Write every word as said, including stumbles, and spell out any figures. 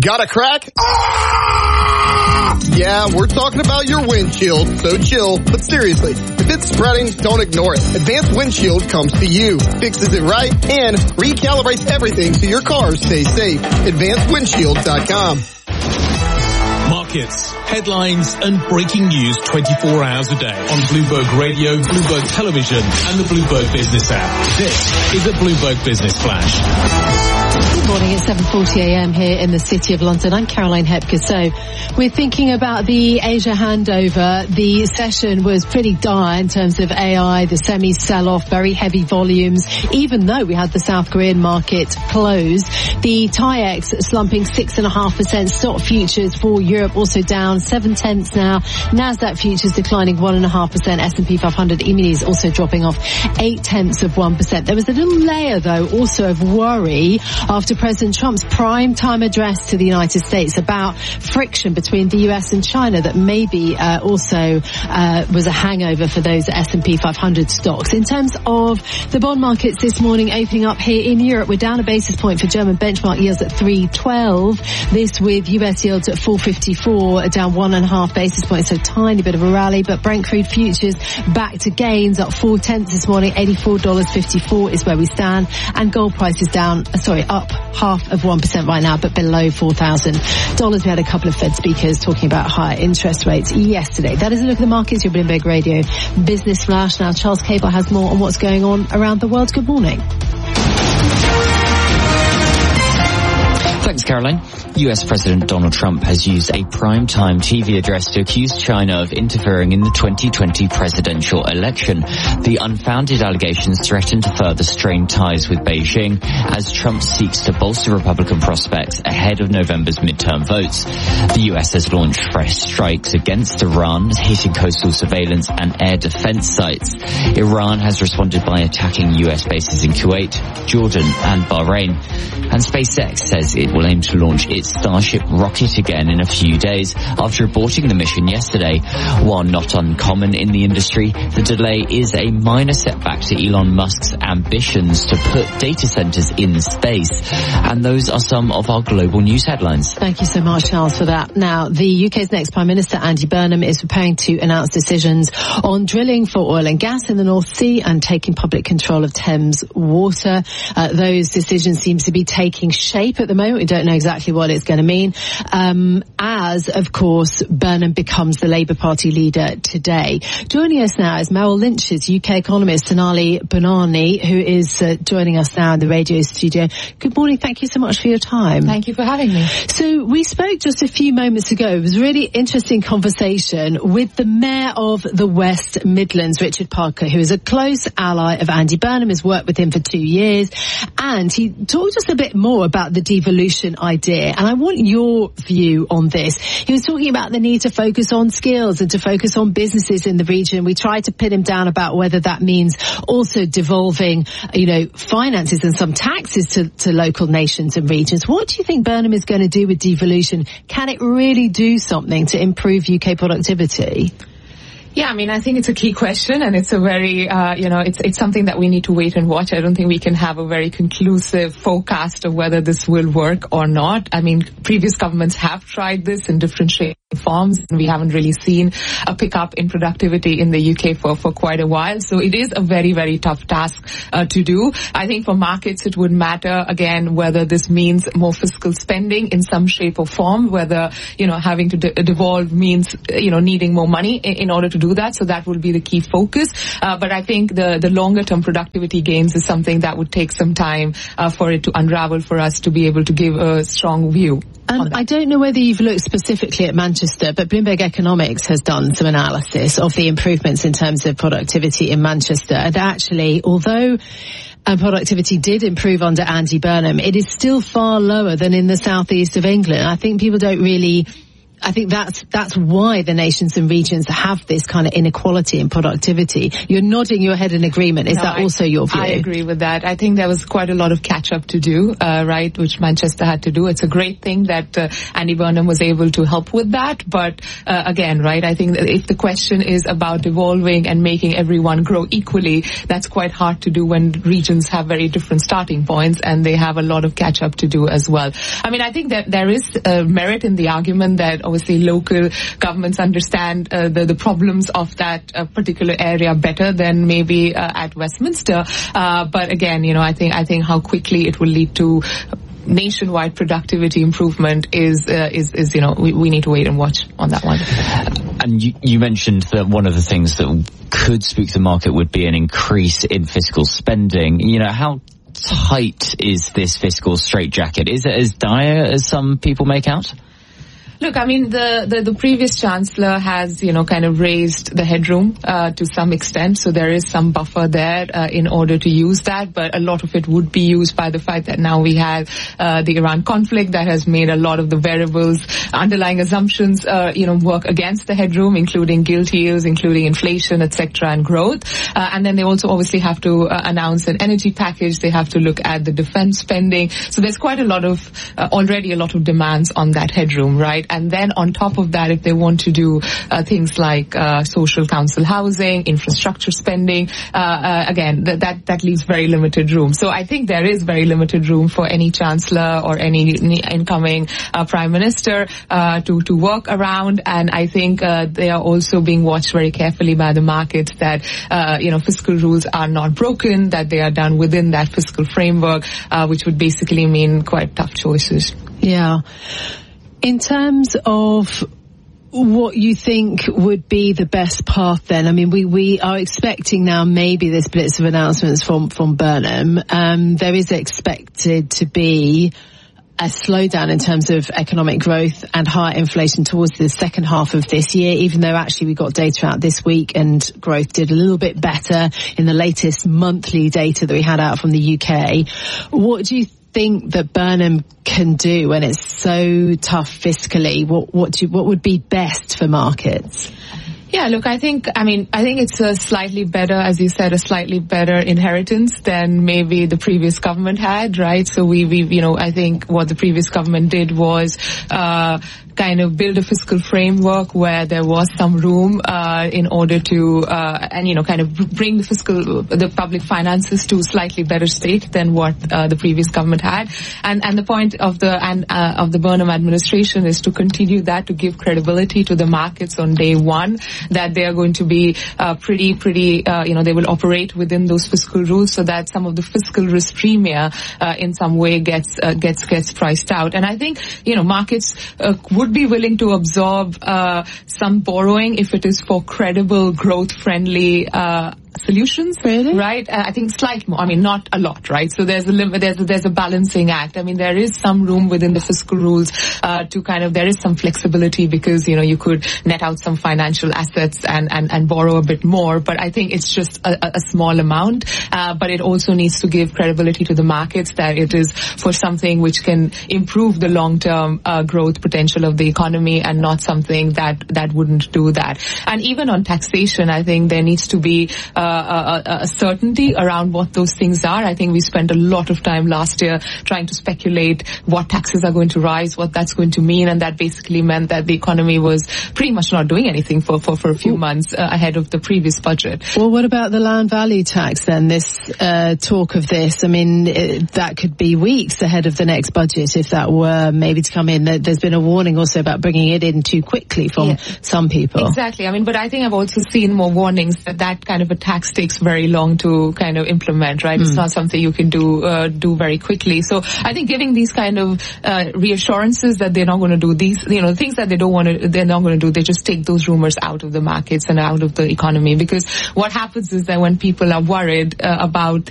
Got a crack? Ah! Yeah, we're talking about your windshield, so chill. But seriously, if it's spreading, don't ignore it. Advanced Windshield comes to you, fixes it right, and recalibrates everything so your car stays safe. advanced windshield dot com. Markets, headlines and breaking news twenty-four hours a day on Bloomberg Radio, Bloomberg Television and the Bloomberg Business app. This is a Bloomberg Business Flash. Good morning, it's seven forty a.m. here in the City of London. I'm Caroline Hepker. So we're thinking about the Asia handover. The session was pretty dire in terms of A I, the semis sell-off, very heavy volumes, even though we had the South Korean market close. The TAIEX slumping six point five percent. Stock futures for Europe also down seven tenths now. Nasdaq futures declining one point five percent. S and P five hundred E-minis also dropping off eight tenths of one percent. There was a little layer, though, also of worry after President Trump's prime-time address to the United States about friction between the U S and China that maybe uh, also uh, was a hangover for those S and P five hundred stocks. In terms of the bond markets this morning opening up here in Europe, we're down a basis point for German benchmark yields at three twelve. This with U S yields at four fifty-four, down one and a half basis points, so tiny bit of a rally. But Brent crude futures back to gains, up four tenths this morning, eighty-four fifty-four is where we stand. And gold prices down, sorry, up half of one percent right now, but below four thousand dollars. We had a couple of Fed speakers talking about higher interest rates yesterday. That is a look at the markets. Your Bloomberg Radio Business Flash. Now Charles Cable has more on what's going on around the world. Good morning. Thanks, Caroline. U S President Donald Trump has used a prime-time T V address to accuse China of interfering in the twenty twenty presidential election. The unfounded allegations threaten to further strain ties with Beijing as Trump seeks to bolster Republican prospects ahead of November's midterm votes. The U S has launched fresh strikes against Iran, hitting coastal surveillance and air defense sites. Iran has responded by attacking U S bases in Kuwait, Jordan and Bahrain. And SpaceX says it will aim to launch its Starship rocket again in a few days after aborting the mission yesterday. While not uncommon in the industry, the delay is a minor setback to Elon Musk's ambitions to put data centers in space. And those are some of our global news headlines. Thank you so much, Charles, for that. Now, the U K's next Prime Minister, Andy Burnham, is preparing to announce decisions on drilling for oil and gas in the North Sea and taking public control of Thames Water. Uh, those decisions seem to be taking shape at the moment. We don't know exactly what it's going to mean, um, as, of course, Burnham becomes the Labour Party leader today. Joining us now is Merrill Lynch's U K economist, Sonali Bonani, who is uh, joining us now in the radio studio. Good morning. Thank you so much for your time. Thank you for having me. So we spoke just a few moments ago. It was a really interesting conversation with the Mayor of the West Midlands, Richard Parker, who is a close ally of Andy Burnham, has worked with him for two years, and he talked just a bit more about the devolution idea. And I want your view on this. He was talking about the need to focus on skills and to focus on businesses in the region. We tried to pin him down about whether that means also devolving, you know, finances and some taxes to, to local nations and regions. What do you think Burnham is going to do with devolution? Can it really do something to improve U K productivity? Yeah, I mean, I think it's a key question, and it's a very, uh, you know, it's it's something that we need to wait and watch. I don't think we can have a very conclusive forecast of whether this will work or not. I mean, previous governments have tried this in different shapes and forms, and we haven't really seen a pickup in productivity in the U K for, for quite a while. So it is a very, very tough task uh, to do. I think for markets it would matter, again, whether this means more fiscal spending in some shape or form, whether, you know, having to de- devolve means, you know, needing more money in, in order to do that. So that will be the key focus. Uh, but I think the, the longer term productivity gains is something that would take some time uh, for it to unravel for us to be able to give a strong view. And I don't know whether you've looked specifically at Manchester, but Bloomberg Economics has done some analysis of the improvements in terms of productivity in Manchester. And actually, although and productivity did improve under Andy Burnham, it is still far lower than in the southeast of England. I think people don't really I think that's that's why the nations and regions have this kind of inequality in productivity. You're nodding your head in agreement. Is no, that I, also your view? I agree with that. I think there was quite a lot of catch-up to do, uh, right, which Manchester had to do. It's a great thing that uh, Andy Burnham was able to help with that. But uh, again, right, I think that if the question is about evolving and making everyone grow equally, that's quite hard to do when regions have very different starting points and they have a lot of catch-up to do as well. I mean, I think that there is uh, merit in the argument that obviously local governments understand uh, the, the problems of that uh, particular area better than maybe uh, at Westminster. Uh, but again, you know, I think I think how quickly it will lead to nationwide productivity improvement is uh, is is you know we, we need to wait and watch on that one. And you, you mentioned that one of the things that could spook the market would be an increase in fiscal spending. You know, how tight is this fiscal straitjacket? Is it as dire as some people make out? Look, I mean, the, the, the previous Chancellor has, you know, kind of raised the headroom uh, to some extent. So there is some buffer there uh, in order to use that. But a lot of it would be used by the fact that now we have uh, the Iran conflict that has made a lot of the variables, underlying assumptions, uh, you know, work against the headroom, including gilt yields, including inflation, et cetera, and growth. Uh, and then they also obviously have to uh, announce an energy package. They have to look at the defense spending. So there's quite a lot of, uh, already a lot of demands on that headroom, right? And then on top of that, if they want to do uh, things like uh, social council housing, infrastructure spending, uh, uh, again, th- that that leaves very limited room. So I think there is very limited room for any chancellor or any incoming uh, prime minister uh, to to work around. And I think uh, they are also being watched very carefully by the markets that uh, you know fiscal rules are not broken, that they are done within that fiscal framework, uh, which would basically mean quite tough choices. Yeah. In terms of what you think would be the best path then, I mean, we, we are expecting now maybe this blitz of announcements from, from Burnham. Um, there is expected to be a slowdown in terms of economic growth and higher inflation towards the second half of this year, even though actually we got data out this week and growth did a little bit better in the latest monthly data that we had out from the U K. What do you think that Burnham can do when it's so tough fiscally? What what do you, what would be best for markets? Yeah, look, I think, I mean, I think it's a slightly better, as you said, a slightly better inheritance than maybe the previous government had, right? So we, we, you know, I think what the previous government did was, uh, kind of build a fiscal framework where there was some room, uh, in order to, uh, and, you know, kind of bring the fiscal, the public finances to a slightly better state than what, uh, the previous government had. And, and the point of the, and, uh, of the Burnham administration is to continue that, to give credibility to the markets on day one, that they are going to be uh, pretty, pretty, uh, you know, they will operate within those fiscal rules so that some of the fiscal risk premia uh, in some way gets, uh, gets, gets priced out. And I think, you know, markets uh, would be willing to absorb uh, some borrowing if it is for credible, growth-friendly uh solutions, really? Right? Uh, I think slight more. I mean, not a lot, right? So there's a limit. There's a, there's a balancing act. I mean, there is some room within the fiscal rules uh, to kind of. There is some flexibility because you know you could net out some financial assets and and and borrow a bit more. But I think it's just a, a small amount. Uh, but it also needs to give credibility to the markets that it is for something which can improve the long-term uh, growth potential of the economy and not something that that wouldn't do that. And even on taxation, I think there needs to be. Uh, Uh, a, a certainty around what those things are. I think we spent a lot of time last year trying to speculate what taxes are going to rise, what that's going to mean, and that basically meant that the economy was pretty much not doing anything for, for, for a few months uh, ahead of the previous budget. Well, what about the land value tax then? This uh, talk of this, I mean, it, that could be weeks ahead of the next budget if that were maybe to come in. There's been a warning also about bringing it in too quickly from yeah. some people. Exactly. I mean, but I think I've also seen more warnings that that kind of a tax takes very long to kind of implement, right? Mm. It's not something you can do uh, do very quickly. So I think giving these kind of uh, reassurances that they're not going to do these, you know, things that they don't want to, they're not going to do, they just take those rumors out of the markets and out of the economy. Because what happens is that when people are worried uh, about